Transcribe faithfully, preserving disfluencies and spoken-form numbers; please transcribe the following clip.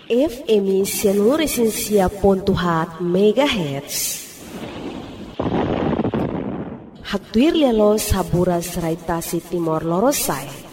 F M Sianuresinsia Pontuhat Megahertz. Hagtuir lialo saburas raitasi Timor Lorosai.